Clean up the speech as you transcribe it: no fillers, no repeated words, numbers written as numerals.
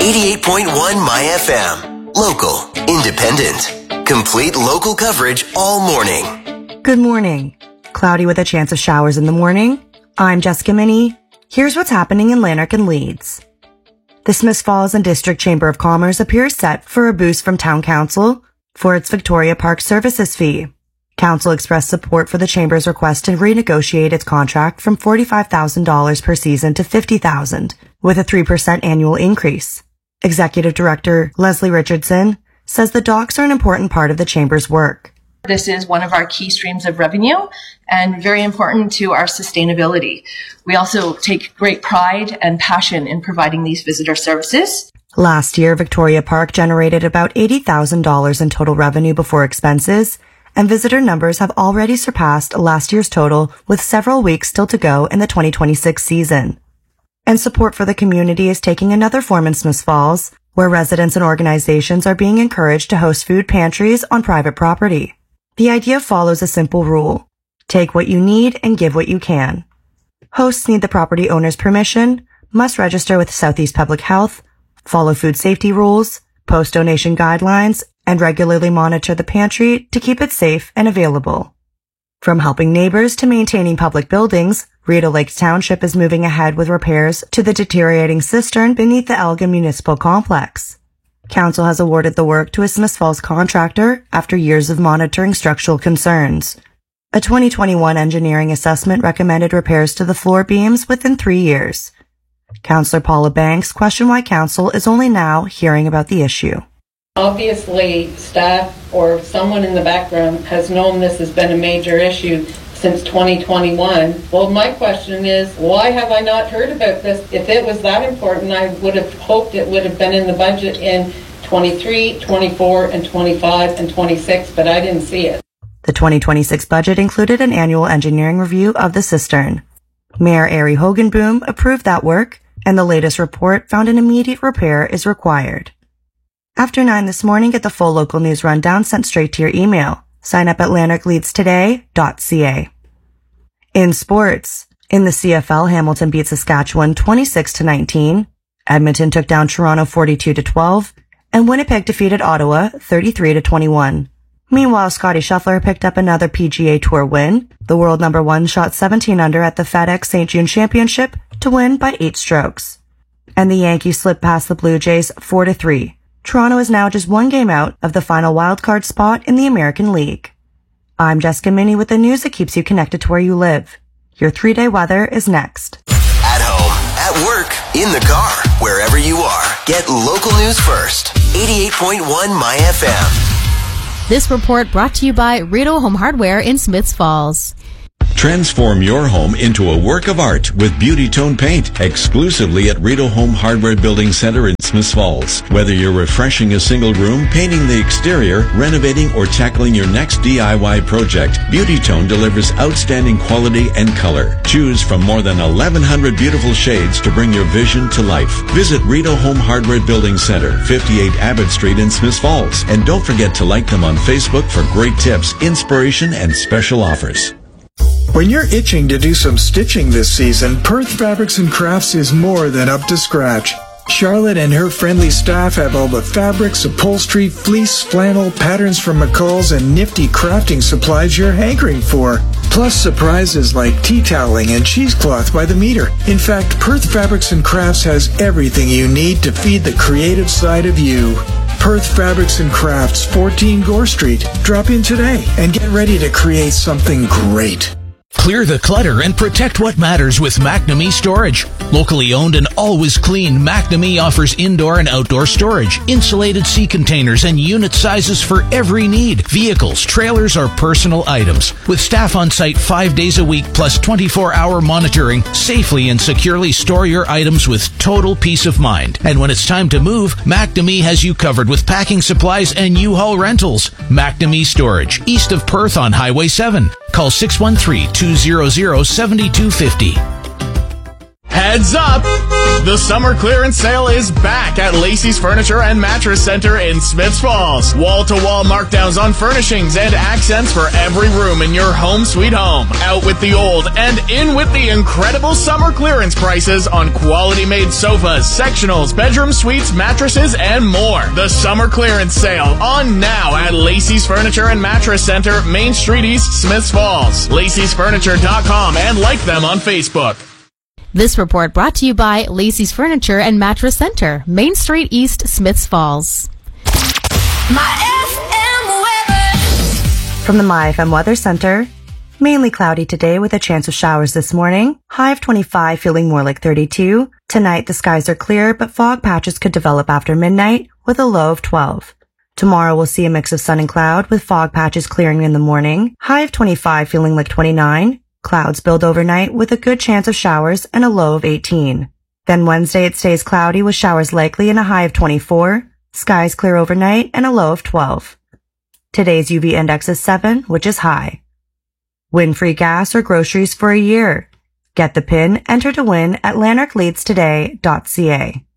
88.1 My FM. Local, independent, complete local coverage all morning. Good morning. Cloudy with a chance of showers in the morning. I'm Jessica Minnie. Here's what's happening in Lanark and Leeds. The Smiths Falls and District Chamber of Commerce appears set for a boost from Town Council for its Victoria Park services fee. Council expressed support for the Chamber's request to renegotiate its contract from $45,000 per season to $50,000, with a 3% annual increase. Executive Director Leslie Richardson says the docks are an important part of the Chamber's work. This is one of our key streams of revenue and very important to our sustainability. We also take great pride and passion in providing these visitor services. Last year, Victoria Park generated about $80,000 in total revenue before expenses, and visitor numbers have already surpassed last year's total, with several weeks still to go in the 2026 season. And support for the community is taking another form in Smiths Falls, where residents and organizations are being encouraged to host food pantries on private property. The idea follows a simple rule: take what you need and give what you can. Hosts need the property owner's permission, must register with Southeast Public Health, follow food safety rules, post donation guidelines, and regularly monitor the pantry to keep it safe and available. From helping neighbors to maintaining public buildings, Rideau Lakes Township is moving ahead with repairs to the deteriorating cistern beneath the Elgin Municipal Complex. Council has awarded the work to a Smiths Falls contractor after years of monitoring structural concerns. A 2021 engineering assessment recommended repairs to the floor beams within 3 years. Councillor Paula Banks questioned why Council is only now hearing about the issue. Obviously, staff or someone in the background has known this has been a major issue since 2021. Well, my question is, why have I not heard about this? If it was that important, I would have hoped it would have been in the budget in 23, 24, and 25, and 26, but I didn't see it. The 2026 budget included an annual engineering review of the cistern. Mayor Ari Hogenboom approved that work, and the latest report found an immediate repair is required. After 9 this morning, get the full local news rundown sent straight to your email. Sign up at lanarkleadstoday.ca. In sports, in the CFL, Hamilton beat Saskatchewan 26-19. Edmonton took down Toronto 42-12, and Winnipeg defeated Ottawa 33-21. Meanwhile, Scottie Scheffler picked up another PGA Tour win. The world number 1 shot 17 under at the FedEx St. June Championship to win by 8 strokes. And the Yankees slipped past the Blue Jays 4-3. Toronto is now just 1 game out of the final wildcard spot in the American League. I'm Jessica Minnie with the news that keeps you connected to where you live. Your 3-day weather is next. At home, at work, in the car, wherever you are. Get local news first. 88.1 My FM. This report brought to you by Rideau Home Hardware in Smiths Falls. Transform your home into a work of art with Beauty Tone Paint, exclusively at Rideau Home Hardware Building Center in Smiths Falls. Whether you're refreshing a single room, painting the exterior, renovating, or tackling your next DIY project, Beauty Tone delivers outstanding quality and color. Choose from more than 1,100 beautiful shades to bring your vision to life. Visit Rideau Home Hardware Building Center, 58 Abbott Street in Smiths Falls. And don't forget to like them on Facebook for great tips, inspiration, and special offers. When you're itching to do some stitching this season, Perth Fabrics and Crafts is more than up to scratch. Charlotte and her friendly staff have all the fabrics, upholstery, fleece, flannel, patterns from McCall's, and nifty crafting supplies you're hankering for. Plus surprises like tea toweling and cheesecloth by the meter. In fact, Perth Fabrics and Crafts has everything you need to feed the creative side of you. Perth Fabrics and Crafts, 14 Gore Street. Drop in today and get ready to create something great. Clear the clutter and protect what matters with McNamee Storage. Locally owned and always clean, McNamee offers indoor and outdoor storage, insulated sea containers, and unit sizes for every need. Vehicles, trailers, or personal items. With staff on site 5 days a week plus 24-hour monitoring, safely and securely store your items with total peace of mind. And when it's time to move, McNamee has you covered with packing supplies and U-Haul rentals. McNamee Storage, east of Perth on Highway 7. Call 613-200-7250. Heads up! The summer clearance sale is back at Lacey's Furniture and Mattress Center in Smiths Falls. Wall-to-wall markdowns on furnishings and accents for every room in your home sweet home. Out with the old and in with the incredible summer clearance prices on quality-made sofas, sectionals, bedroom suites, mattresses, and more. The summer clearance sale on now at Lacey's Furniture and Mattress Center, Main Street East, Smiths Falls. Lacey'sFurniture.com and like them on Facebook. This report brought to you by Lacey's Furniture and Mattress Center, Main Street East, Smiths Falls. My FM weather. From the My FM Weather Center, mainly cloudy today with a chance of showers this morning. High of 25, feeling more like 32. Tonight, the skies are clear, but fog patches could develop after midnight with a low of 12. Tomorrow, we'll see a mix of sun and cloud with fog patches clearing in the morning. High of 25, feeling like 29. Clouds build overnight with a good chance of showers and a low of 18. Then Wednesday it stays cloudy with showers likely and a high of 24. Skies clear overnight and a low of 12. Today's UV index is 7, which is high. Win free gas or groceries for a year. Get the PIN, enter to win at lanarkleadstoday.ca.